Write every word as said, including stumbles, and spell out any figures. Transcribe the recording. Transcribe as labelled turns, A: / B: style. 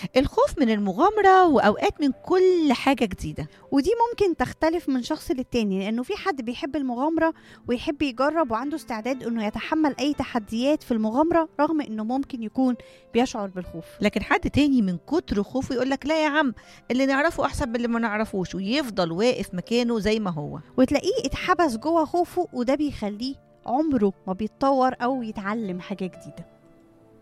A: الخوف من المغامرة وأوقات من كل حاجة جديدة.
B: ودي ممكن تختلف من شخص للتاني، لأنه في حد بيحب المغامرة ويحب يجرب وعنده استعداد إنه يتحمل أي تحديات في المغامرة رغم إنه ممكن يكون بيشعر بالخوف.
A: لكن حد تاني من كتر خوفه يقولك لا يا عم، اللي نعرفه أحسن من اللي ما نعرفوش، ويفضل واقف مكانه زي ما هو.
B: وتلاقيه اتحبس جوه خوفه، وده بيخليه عمره ما بيتطور أو يتعلم حاجة جديدة.